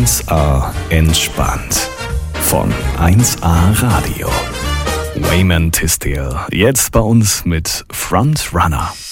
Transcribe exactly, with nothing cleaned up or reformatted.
eins A entspannt. Von eins A Radio. Wayman Tisdale, jetzt bei uns mit Frontrunner.